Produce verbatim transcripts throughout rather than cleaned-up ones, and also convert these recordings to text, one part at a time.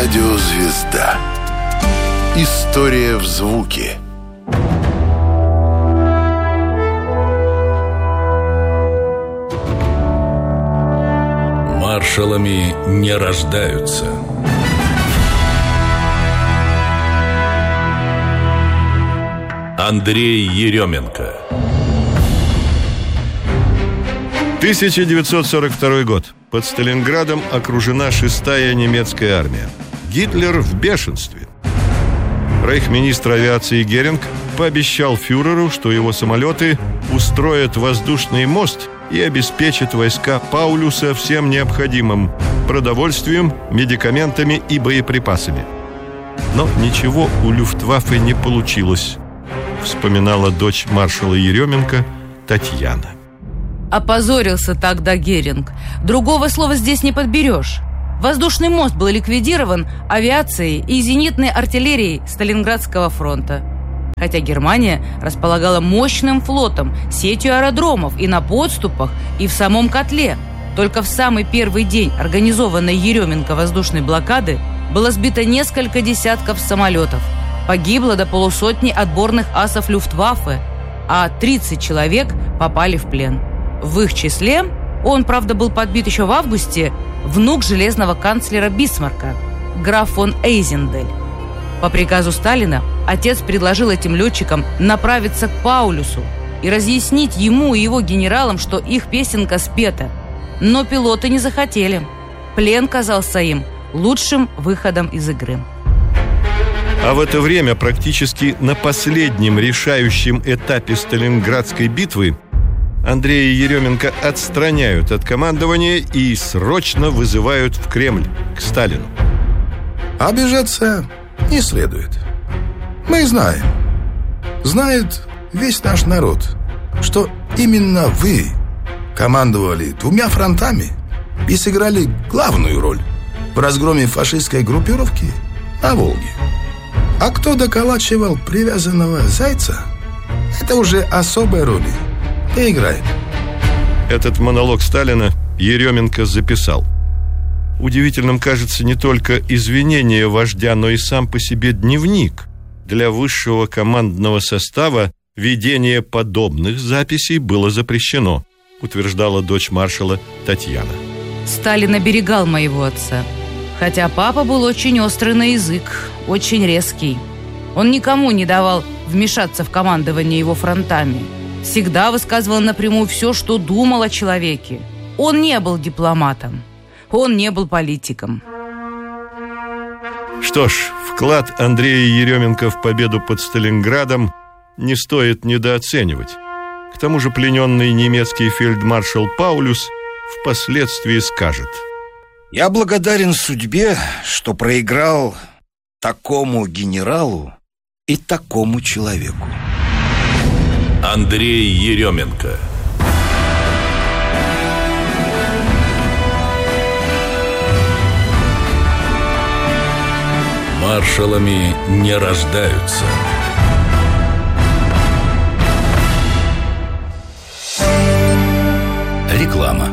Радиозвезда. История в звуке. Маршалами не рождаются. Андрей Еременко. тысяча девятьсот сорок второй год. Под Сталинградом окружена шестая немецкая армия. Гитлер в бешенстве. Рейхминистр авиации Геринг пообещал фюреру, что его самолеты устроят воздушный мост и обеспечат войска Паулюса всем необходимым – продовольствием, медикаментами и боеприпасами. Но ничего у Люфтваффе не получилось, вспоминала дочь маршала Еременко Татьяна. Опозорился тогда Геринг. Другого слова здесь не подберешь. Воздушный мост был ликвидирован авиацией и зенитной артиллерией Сталинградского фронта. Хотя Германия располагала мощным флотом, сетью аэродромов и на подступах, и в самом котле. Только в самый первый день организованной Еременко воздушной блокады было сбито несколько десятков самолетов. Погибло до полусотни отборных асов Люфтваффе, а тридцать человек попали в плен. В их числе, он, правда, был подбит еще в августе, внук железного канцлера Бисмарка, граф фон Эйзендель. По приказу Сталина отец предложил этим летчикам направиться к Паулюсу и разъяснить ему и его генералам, что их песенка спета. Но пилоты не захотели. Плен казался им лучшим выходом из игры. А в это время, практически на последнем решающем этапе Сталинградской битвы, Андрея Еременко отстраняют от командования и срочно вызывают в Кремль, к Сталину. Обижаться не следует. Мы знаем, знает весь наш народ, что именно вы командовали двумя фронтами и сыграли главную роль в разгроме фашистской группировки на Волге. А кто доколачивал привязанного зайца, это уже особой роли не играет. Этот монолог Сталина Еременко записал. Удивительным кажется не только извинение вождя, но и сам по себе дневник. Для высшего командного состава ведение подобных записей было запрещено, утверждала дочь маршала Татьяна. Сталин оберегал моего отца. Хотя папа был очень острый на язык, очень резкий. Он никому не давал вмешаться в командование его фронтами. Всегда высказывал напрямую все, что думал о человеке. Он не был дипломатом. Он не был политиком. Что ж, вклад Андрея Еременко в победу под Сталинградом не стоит недооценивать. К тому же плененный немецкий фельдмаршал Паулюс впоследствии скажет: «Я благодарен судьбе, что проиграл такому генералу и такому человеку». Андрей Еременко. Маршалами не рождаются. Реклама.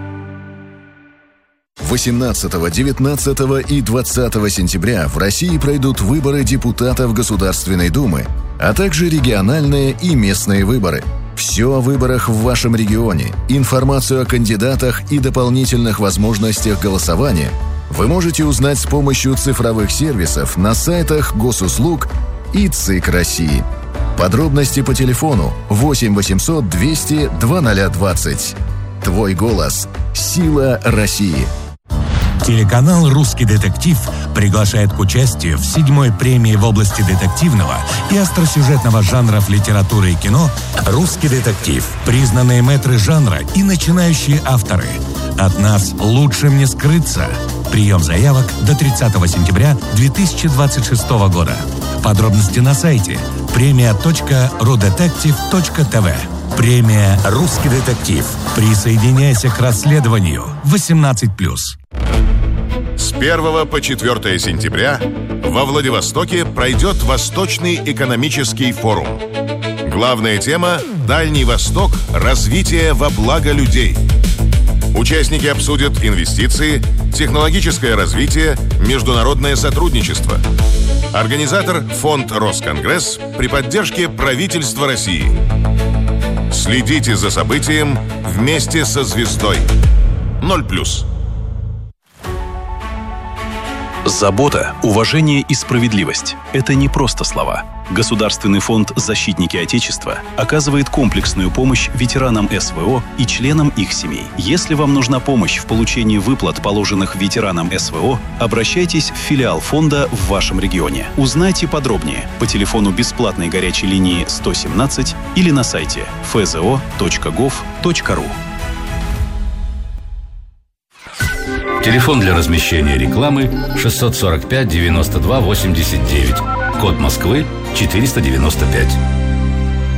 восемнадцатого, девятнадцатого и двадцатого сентября в России пройдут выборы депутатов Государственной Думы, а также региональные и местные выборы. Все о выборах в вашем регионе, информацию о кандидатах и дополнительных возможностях голосования вы можете узнать с помощью цифровых сервисов на сайтах Госуслуг и ЦИК России. Подробности по телефону восемь восемьсот двести двадцать двадцать. Твой голос – сила России. Телеканал «Русский детектив» приглашает к участию в седьмой премии в области детективного и остросюжетного жанров литературы и кино «Русский детектив». Признанные мэтры жанра и начинающие авторы. От нас лучшим не скрыться. Прием заявок до тридцатого сентября две тысячи двадцать шестого года. Подробности на сайте премия точка рудетектив точка тв. Премия «Русский детектив». Присоединяйся к расследованию. восемнадцать плюс. С первого по четвёртое сентября во Владивостоке пройдет Восточный экономический форум. Главная тема – Дальний Восток. Развитие во благо людей. Участники обсудят инвестиции, технологическое развитие, международное сотрудничество. Организатор – Фонд Росконгресс при поддержке правительства России. Следите за событием вместе со звездой. Ноль плюс. Забота, уважение и справедливость – это не просто слова. Государственный фонд «Защитники Отечества» оказывает комплексную помощь ветеранам СВО и членам их семей. Если вам нужна помощь в получении выплат, положенных ветеранам СВО, обращайтесь в филиал фонда в вашем регионе. Узнайте подробнее по телефону бесплатной горячей линии сто семнадцать или на сайте эф зэ о точка гов точка ру. Телефон для размещения рекламы шестьсот сорок пять девяносто два восемьдесят девять. Код Москвы четыреста девяносто пять.